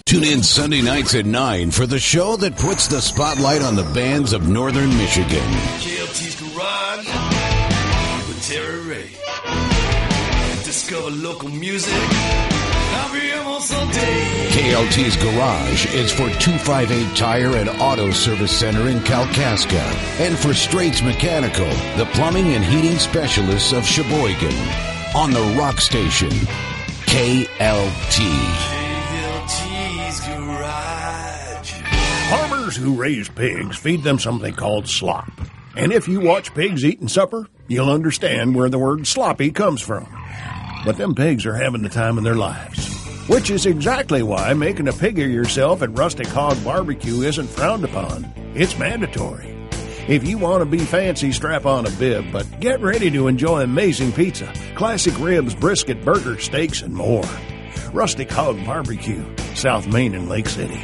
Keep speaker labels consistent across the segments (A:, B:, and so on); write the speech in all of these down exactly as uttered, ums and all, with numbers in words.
A: Tune in Sunday nights at nine for the show that puts the spotlight on the bands of Northern Michigan.
B: K L T's Garage with Terry Ray. Discover local music every almost Sunday.
A: K L T's Garage is for two fifty-eight Tire and Auto Service Center in Kalkaska. And for Straits Mechanical, the plumbing and heating specialists of Sheboygan. On the Rock Station, K L T.
B: K L T's Garage.
C: Farmers who raise pigs feed them something called slop. And if you watch pigs eating supper, you'll understand where the word sloppy comes from. But them pigs are having the time of their lives. Which is exactly why making a pig of yourself at Rustic Hog Barbecue isn't frowned upon. It's mandatory. If you want to be fancy, strap on a bib, but get ready to enjoy amazing pizza, classic ribs, brisket, burger, steaks, and more. Rustic Hog Barbecue, South Main and Lake City.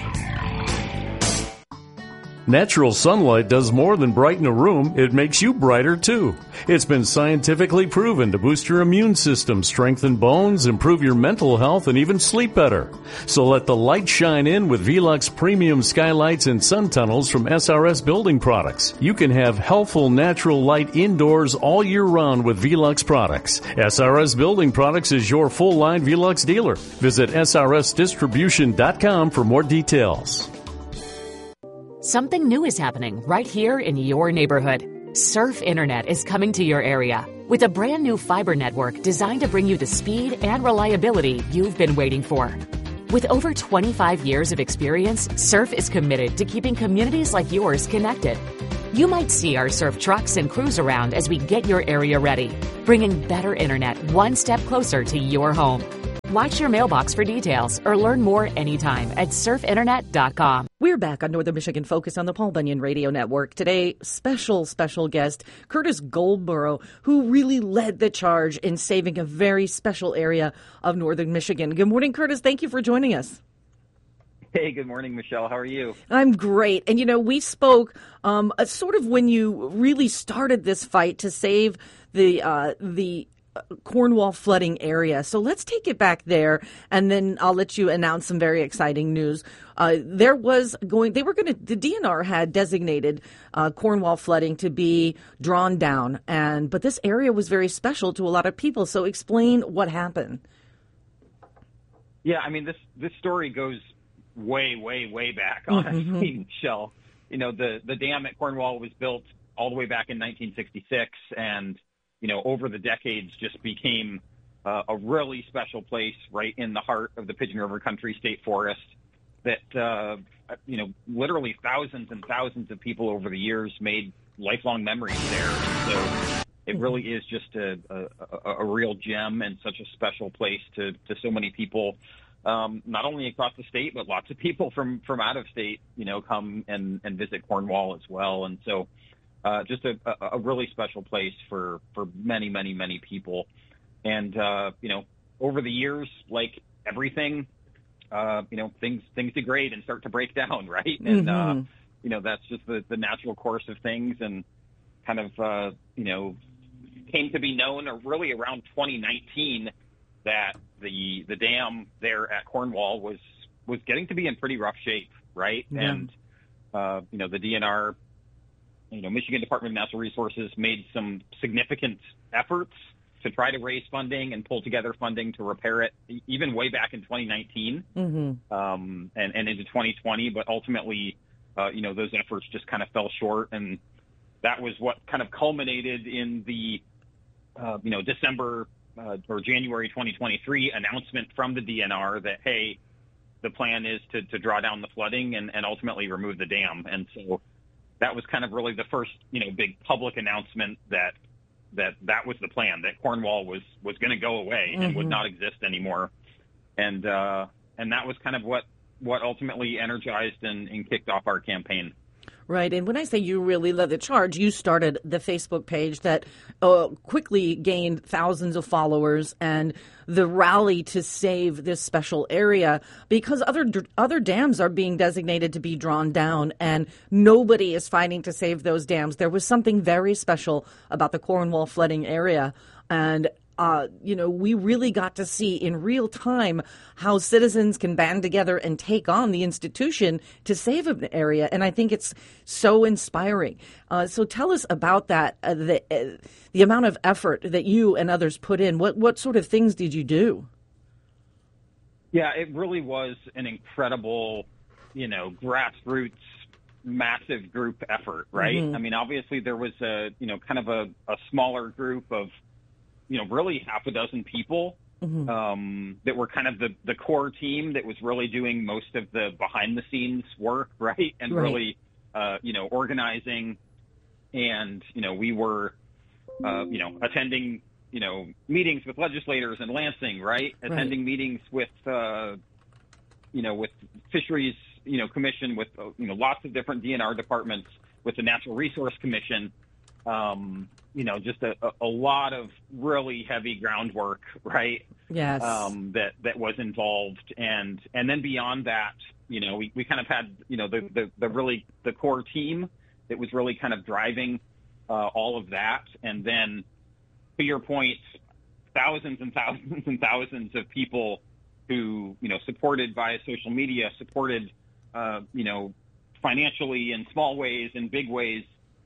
D: Natural sunlight does more than brighten a room, it makes you brighter too. It's been scientifically proven to boost your immune system, strengthen bones, improve your mental health, and even sleep better. So let the light shine in with Velux Premium Skylights and Sun Tunnels from S R S Building Products. You can have healthful natural light indoors all year round with Velux products. S R S Building Products is your full-line Velux dealer. Visit S R S distribution dot com for more details.
E: Something new is happening right here in your neighborhood. Surf Internet is coming to your area with a brand new fiber network designed to bring you the speed and reliability you've been waiting for. With over twenty-five years of experience, Surf is committed to keeping communities like yours connected. You might see our Surf trucks and crews around as we get your area ready, bringing better internet one step closer to your home. Watch your mailbox for details or learn more anytime at surf internet dot com.
F: We're back on Northern Michigan Focus on the Paul Bunyan Radio Network. Today, special, special guest, Curtis Goldborough, who really led the charge in saving a very special area of Northern Michigan. Good morning, Curtis. Thank you for joining us.
G: Hey, good morning, Michelle. How are you?
F: I'm great. And, you know, we spoke um, uh, sort of when you really started this fight to save the uh, the Cornwall flooding area. So let's take it back there, and then I'll let you announce some very exciting news. Uh, there was going, they were going to, the D N R had designated uh, Cornwall flooding to be drawn down, and but this area was very special to a lot of people. So explain what happened.
G: Yeah, I mean, this, this story goes way, way, way back, honestly, mm-hmm. Michelle. You know, the, the dam at Cornwall was built all the way back in nineteen sixty-six, and you know, over the decades just became uh, a really special place right in the heart of the Pigeon River Country State Forest that, uh, you know, literally thousands and thousands of people over the years made lifelong memories there. So it really is just a, a, a real gem and such a special place to, to so many people, um, not only across the state, but lots of people from, from out of state, you know, come and, and visit Cornwall as well. And so Uh, just a, a really special place for, for many, many, many people. And, uh, you know, over the years, like everything, uh, you know, things things degrade and start to break down, right? Mm-hmm. And, uh, you know, that's just the, the natural course of things, and kind of, uh, you know, came to be known really around twenty nineteen that the the dam there at Cornwall was, was getting to be in pretty rough shape, right? Yeah. And, uh, you know, the D N R, you know, Michigan Department of Natural Resources made some significant efforts to try to raise funding and pull together funding to repair it, even way back in twenty nineteen mm-hmm. um, and, and into twenty twenty. But ultimately, uh, you know, those efforts just kind of fell short. And that was what kind of culminated in the, uh, you know, December uh, or January twenty twenty-three announcement from the D N R that, hey, the plan is to, to draw down the flooding and, and ultimately remove the dam. And so that was kind of really the first, you know, big public announcement that that that was the plan, that Cornwall was was going to go away mm-hmm. and would not exist anymore. And uh, and that was kind of what, what ultimately energized and, and kicked off our campaign.
F: Right. And when I say you really led the charge, you started the Facebook page that uh, quickly gained thousands of followers, and the rally to save this special area because other other dams are being designated to be drawn down, and nobody is fighting to save those dams. There was something very special about the Cornwall flooding area. And uh, you know, we really got to see in real time how citizens can band together and take on the institution to save an area. And I think it's so inspiring. Uh, so tell us about that, uh, the, uh, the amount of effort that you and others put in. What, what sort of things did you do?
G: Yeah, it really was an incredible, you know, grassroots, massive group effort, right?
F: Mm-hmm.
G: I mean, obviously there was a, you know, kind of a, a smaller group of, you know, really half a dozen people mm-hmm. um, that were kind of the, the core team that was really doing most of the behind the scenes work, right? And
F: right.
G: really, uh, you know, organizing. And, you know, we were, uh, you know, attending, you know, meetings with legislators in Lansing, right?
F: right.
G: Attending meetings with, uh, you know, with fisheries, you know, commission, with, uh, you know, lots of different D N R departments, with the Natural Resource Commission. Um, you know, just a, a lot of really heavy groundwork, right?
F: Yes.
G: Um, that, that was involved. And, and then beyond that, you know, we, we kind of had, you know, the, the, the really, the core team that was really kind of driving, uh, all of that. And then, to your point, thousands and thousands and thousands of people who, you know, supported via social media, supported, uh, you know, financially in small ways, in big ways,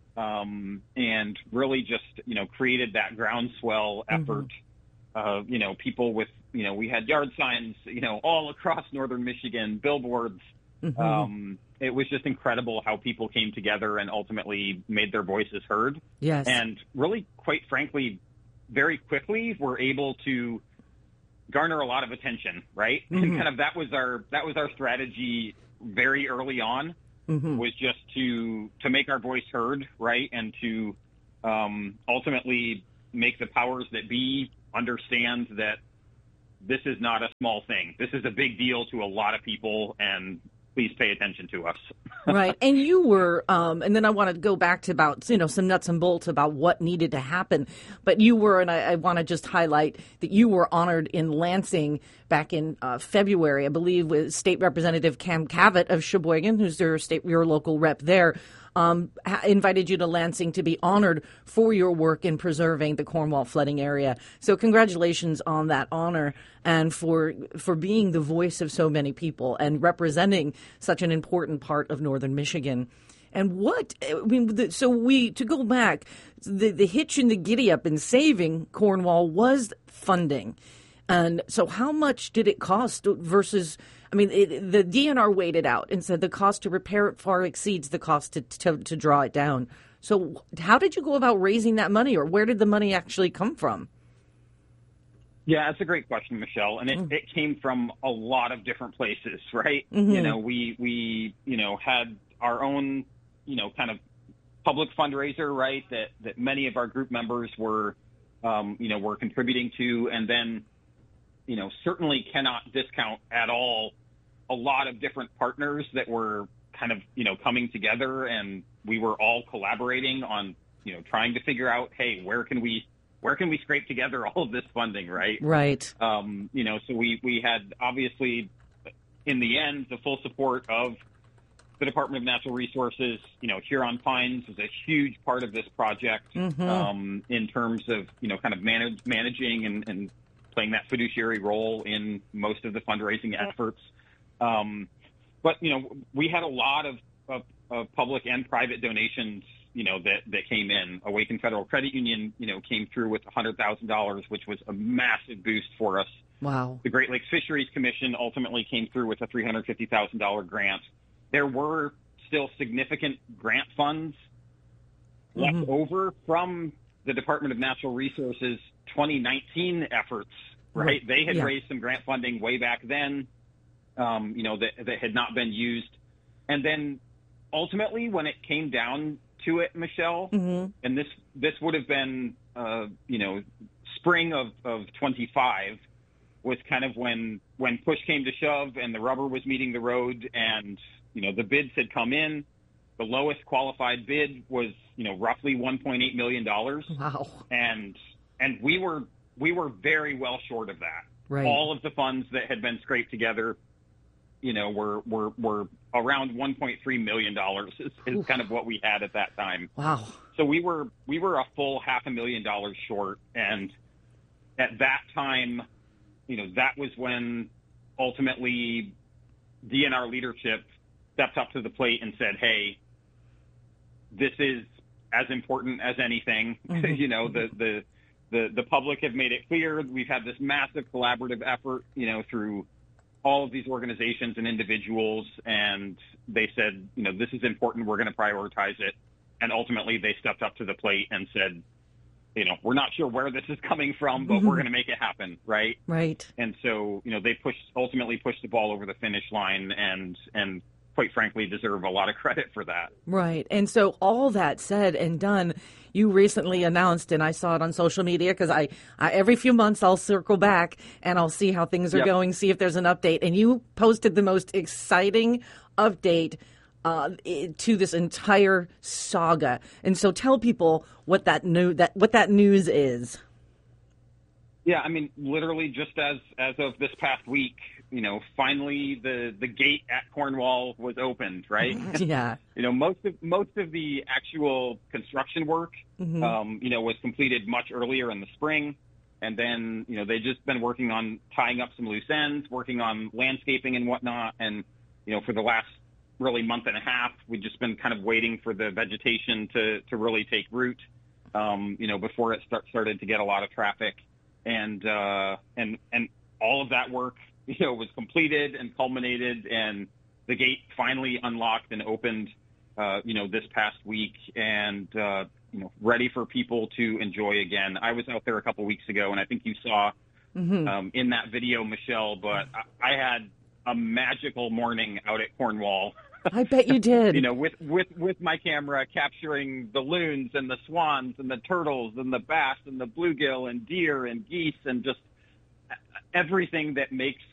G: um, and really just, you know, created that groundswell effort. Mm-hmm. Uh, you know, people with, you know, we had yard signs, you know, all across northern Michigan, billboards. Mm-hmm. Um, it was just incredible how people came together and ultimately made their voices heard.
F: Yes.
G: And really, quite frankly, very quickly were able to garner a lot of attention, right? Mm-hmm. And kind of that was our that was our strategy very early on. Mm-hmm. Was just to to make our voice heard, right, and to um, ultimately make the powers that be understand that this is not a small thing. This is a big deal to a lot of people, and please pay attention to us.
F: Right. And you were, um, and then I want to go back to about, you know, some nuts and bolts about what needed to happen. But you were, and I, I want to just highlight that you were honored in Lansing back in uh, February, I believe, with State Representative Cam Cavett of Sheboygan, who's their state, your local rep there. Um, invited you to Lansing to be honored for your work in preserving the Cornwall flooding area. So congratulations on that honor and for for being the voice of so many people and representing such an important part of northern Michigan. And what, I mean, the, so we, to go back, the, the hitch in the giddy up in saving Cornwall was funding. And so how much did it cost versus, I mean, it, the D N R weighed it out and said the cost to repair it far exceeds the cost to, to, to draw it down. So how did you go about raising that money, or where did the money actually come from?
G: Yeah, that's a great question, Michelle. And it, mm. it came from a lot of different places, right? Mm-hmm. You know, we, we, you know, had our own, you know, kind of public fundraiser, right, that, that many of our group members were, um, you know, were contributing to. And then, you know, certainly cannot discount at all a lot of different partners that were kind of, you know, coming together, and we were all collaborating on, you know, trying to figure out, hey, where can we, where can we scrape together all of this funding, right?
F: Right.
G: Um, you know, so we, we had obviously in the end, the full support of the Department of Natural Resources. You know, Huron Pines is a huge part of this project, mm-hmm. um, in terms of, you know, kind of manage, managing and, and playing that fiduciary role in most of the fundraising efforts. Um, but, you know, we had a lot of, of, of public and private donations, you know, that, that came in. Awaken Federal Credit Union, you know, came through with one hundred thousand dollars, which was a massive boost for us.
F: Wow. The
G: Great Lakes Fisheries Commission ultimately came through with a three hundred fifty thousand dollars grant. There were still significant grant funds left mm-hmm. over from the Department of Natural Resources twenty nineteen efforts, right? right. They had yeah. raised some grant funding way back then, um, you know, that, that had not been used. And then ultimately, when it came down to it, Michelle, mm-hmm. and this this would have been, uh, you know, spring of, of twenty-five, was kind of when when push came to shove and the rubber was meeting the road, and, you know, the bids had come in. The lowest qualified bid was, you know, roughly one point eight million dollars.
F: Wow.
G: And and we were we were very well short of that.
F: Right.
G: All of the funds that had been scraped together, you know, were were, were around one point three million dollars is, is kind of what we had at that time.
F: Wow.
G: So we were we were a full half a million dollars short, and at that time, you know, that was when ultimately D N R leadership stepped up to the plate and said, hey, this is as important as anything. Mm-hmm. you know, the, the, the, the public have made it clear. We've had this massive collaborative effort, you know, through all of these organizations and individuals. And they said, you know, this is important. We're going to prioritize it. And ultimately they stepped up to the plate and said, you know, we're not sure where this is coming from, but mm-hmm. we're going to make it happen. Right.
F: Right.
G: And so, you know, they pushed, ultimately pushed the ball over the finish line and, and quite frankly, deserve a lot of credit for that.
F: Right. And so all that said and done, you recently announced, and I saw it on social media because I, I, every few months I'll circle back and I'll see how things are yep. going, see if there's an update. And you posted the most exciting update uh, to this entire saga. And so tell people what that new that what that news is.
G: Yeah, I mean, literally just as as of this past week, you know, finally the, the gate at Cornwall was opened, right?
F: Yeah.
G: you know, most of most of the actual construction work, mm-hmm. um, you know, was completed much earlier in the spring. And then, you know, they've just been working on tying up some loose ends, working on landscaping and whatnot. And, you know, for the last really month and a half, we've just been kind of waiting for the vegetation to, to really take root, um, you know, before it start, started to get a lot of traffic. And, uh, and, and all of that work, you know, was completed and culminated, and the gate finally unlocked and opened, uh, you know, this past week, and, uh, you know, ready for people to enjoy again. I was out there a couple weeks ago, and I think you saw mm-hmm. um, in that video, Michelle, but I, I had a magical morning out at Cornwall.
F: I bet you did.
G: you know, with, with, with my camera capturing the loons and the swans and the turtles and the bass and the bluegill and deer and geese and just everything that makes